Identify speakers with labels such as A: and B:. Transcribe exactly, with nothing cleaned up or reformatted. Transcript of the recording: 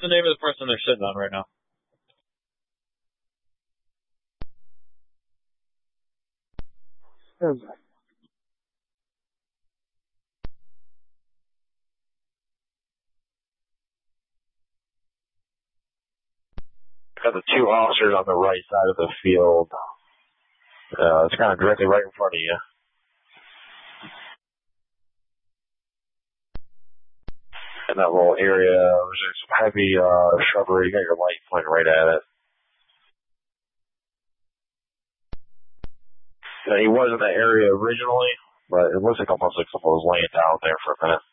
A: the name of the person they're sitting on right now?
B: Yes.
C: Got the two officers on the right side of the field. Uh, it's kind of directly right in front of you. In that little area, there's some heavy uh, shrubbery. You got your light pointing right at it. Yeah, he was in that area originally, but it looks like almost like someone was laying down there for a minute.